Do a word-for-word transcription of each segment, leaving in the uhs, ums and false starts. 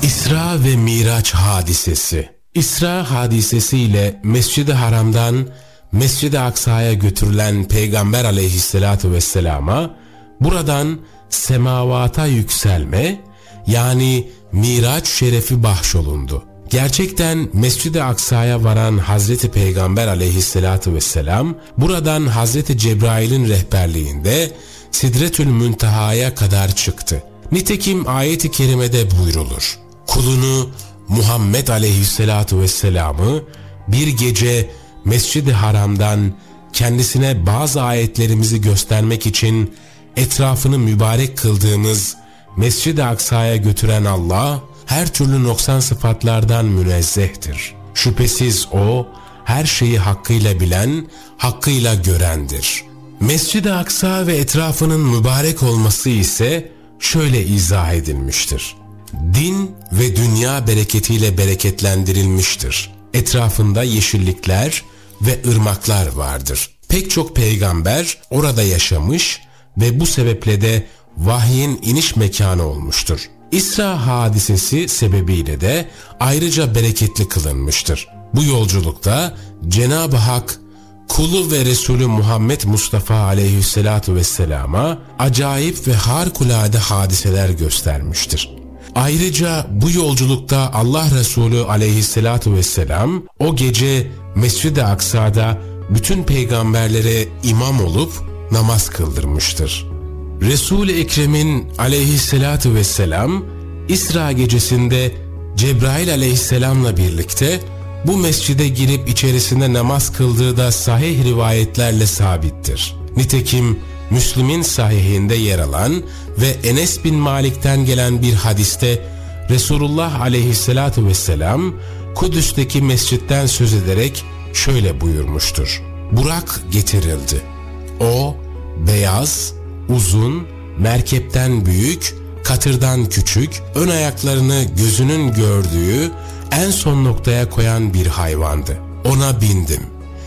İsra ve Miraç hadisesi. İsra hadisesiyle Mescid-i Haram'dan Mescid-i Aksa'ya götürülen Peygamber aleyhissalatu vesselama buradan semavata yükselme, yani Miraç şerefi bahşolundu. Gerçekten Mescid-i Aksa'ya varan Hazreti Peygamber aleyhissalatu vesselam buradan Hazreti Cebrail'in rehberliğinde Sidretül Münteha'ya kadar çıktı. Nitekim ayet-i kerimede buyrulur: kulunu Muhammed aleyhissalatu vesselam'ı bir gece Mescid-i Haram'dan kendisine bazı ayetlerimizi göstermek için etrafını mübarek kıldığımız Mescid-i Aksa'ya götüren Allah her türlü noksan sıfatlardan münezzehtir. Şüphesiz O her şeyi hakkıyla bilen, hakkıyla görendir. Mescid-i Aksa ve etrafının mübarek olması ise şöyle izah edilmiştir: din ve dünya bereketiyle bereketlendirilmiştir. Etrafında yeşillikler ve ırmaklar vardır. Pek çok peygamber orada yaşamış ve bu sebeple de vahyin iniş mekanı olmuştur. İsra hadisesi sebebiyle de ayrıca bereketli kılınmıştır. Bu yolculukta Cenab-ı Hak kulu ve Resulü Muhammed Mustafa aleyhissalatu vesselama acayip ve harikulade hadiseler göstermiştir. Ayrıca bu yolculukta Allah Resulü aleyhissalatu vesselam o gece Mescid-i Aksa'da bütün peygamberlere imam olup namaz kıldırmıştır. Resul-i Ekrem'in aleyhissalatu vesselam İsra gecesinde Cebrail aleyhisselamla birlikte bu mescide girip içerisinde namaz kıldığı da sahih rivayetlerle sabittir. Nitekim Müslim'in sahihinde yer alan ve Enes bin Malik'ten gelen bir hadiste Resulullah aleyhissalatu vesselam Kudüs'teki mescitten söz ederek şöyle buyurmuştur: Burak getirildi. O beyaz, uzun, merkepten büyük, katırdan küçük, ön ayaklarını gözünün gördüğü en son noktaya koyan bir hayvandı. Ona bindim.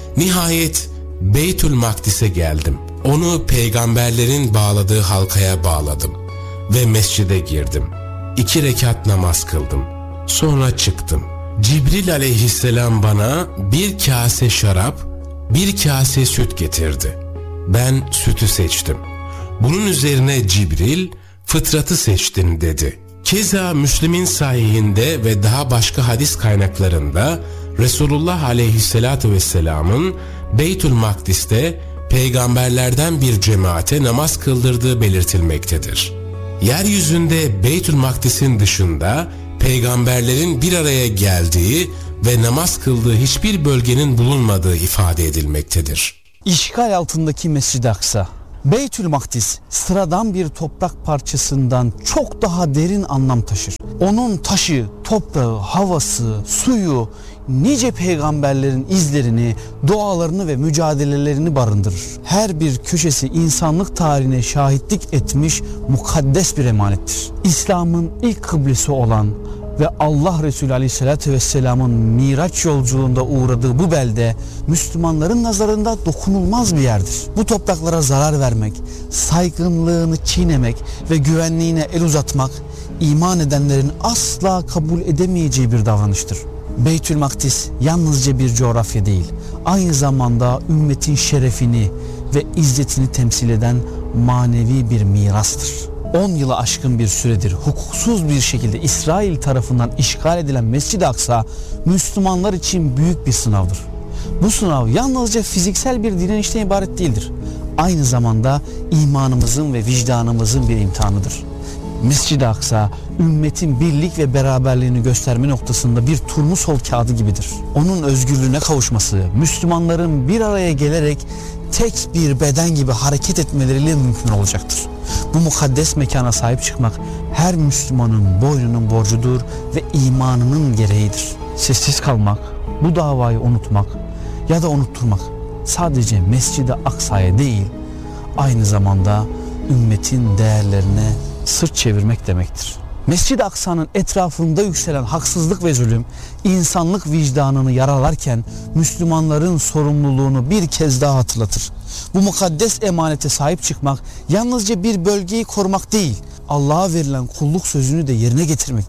Nihayet Beytül Makdis'e geldim. Onu peygamberlerin bağladığı halkaya bağladım ve mescide girdim. İki rekat namaz kıldım. Sonra çıktım. Cibril aleyhisselam bana bir kase şarap, bir kase süt getirdi. Ben sütü seçtim. Bunun üzerine Cibril, fıtratı seçtin dedi. Keza Müslim'in sahihinde ve daha başka hadis kaynaklarında Resulullah aleyhissalatu vesselamın Beytül Makdis'te peygamberlerden bir cemaate namaz kıldırdığı belirtilmektedir. Yeryüzünde Beytül Makdis'in dışında peygamberlerin bir araya geldiği ve namaz kıldığı hiçbir bölgenin bulunmadığı ifade edilmektedir. İşgal altındaki Mescid-i Aksa, Beytül Makdis sıradan bir toprak parçasından çok daha derin anlam taşır. Onun taşı, toprağı, havası, suyu nice peygamberlerin izlerini, dualarını ve mücadelelerini barındırır. Her bir köşesi insanlık tarihine şahitlik etmiş mukaddes bir emanettir. İslam'ın ilk kıblesi olan ve Allah Resulü Aleyhisselatü Vesselam'ın Miraç yolculuğunda uğradığı bu belde Müslümanların nazarında dokunulmaz bir yerdir. Bu topraklara zarar vermek, saygınlığını çiğnemek ve güvenliğine el uzatmak iman edenlerin asla kabul edemeyeceği bir davranıştır. Beytül Makdis yalnızca bir coğrafya değil, aynı zamanda ümmetin şerefini ve izzetini temsil eden manevi bir mirastır. on yılı aşkın bir süredir hukuksuz bir şekilde İsrail tarafından işgal edilen Mescid-i Aksa Müslümanlar için büyük bir sınavdır. Bu sınav yalnızca fiziksel bir direnişten ibaret değildir. Aynı zamanda imanımızın ve vicdanımızın bir imtihanıdır. Mescid-i Aksa ümmetin birlik ve beraberliğini gösterme noktasında bir turnusol kağıdı gibidir. Onun özgürlüğüne kavuşması, Müslümanların bir araya gelerek tek bir beden gibi hareket etmeleriyle mümkün olacaktır. Bu mukaddes mekana sahip çıkmak her Müslümanın boynunun borcudur ve imanının gereğidir. Sessiz kalmak, bu davayı unutmak ya da unutturmak sadece Mescid-i Aksa'ya değil, aynı zamanda ümmetin değerlerine sırt çevirmek demektir. Mescid-i Aksa'nın etrafında yükselen haksızlık ve zulüm insanlık vicdanını yaralarken Müslümanların sorumluluğunu bir kez daha hatırlatır. Bu mukaddes emanete sahip çıkmak yalnızca bir bölgeyi korumak değil, Allah'a verilen kulluk sözünü de yerine getirmektir.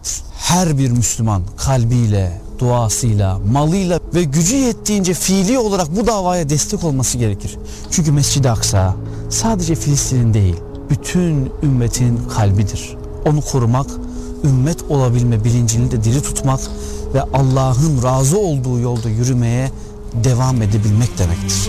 her bir Müslüman kalbiyle, duasıyla, malıyla ve gücü yettiğince fiili olarak bu davaya destek olması gerekir. Çünkü Mescid-i Aksa sadece Filistin'in değil, bütün ümmetin kalbidir. Onu korumak, ümmet olabilme bilincini de diri tutmak ve Allah'ın razı olduğu yolda yürümeye devam edebilmek demektir.